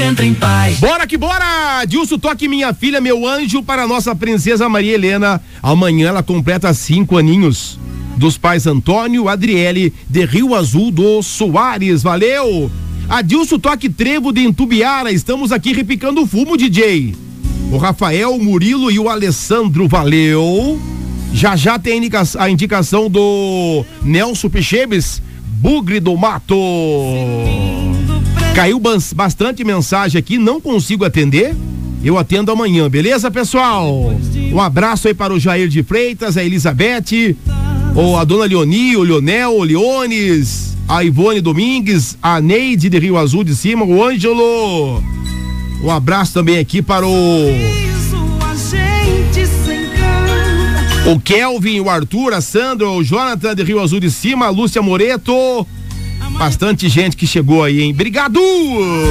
entra em paz. Bora que bora! Dilson, toque minha filha, meu anjo, para a nossa princesa Maria Helena. Amanhã ela completa 5 aninhos. Dos pais Antônio, Adriele, de Rio Azul do Soares. Valeu! Adilson, toque trevo de Entubiara. Estamos aqui repicando o fumo, DJ. O Rafael, o Murilo e o Alessandro. Valeu! Já tem a indicação do Nelson Picheves, Bugre do Mato. Caiu bastante mensagem aqui, não consigo atender. Eu atendo amanhã, beleza, pessoal? Um abraço aí para o Jair de Freitas, a Elizabeth, a dona Leoni, o Leonel, o Leones, a Ivone Domingues, a Neide de Rio Azul de Cima, o Ângelo. Um abraço também aqui para o Kelvin, o Arthur, a Sandra, o Jonathan de Rio Azul de Cima, a Lúcia Moreto. Bastante gente que chegou aí, hein? Obrigado!